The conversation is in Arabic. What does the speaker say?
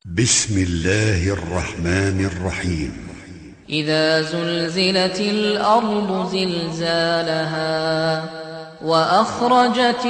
بسم الله الرحمن الرحيم. إذا زلزلت الأرض زلزالها وأخرجت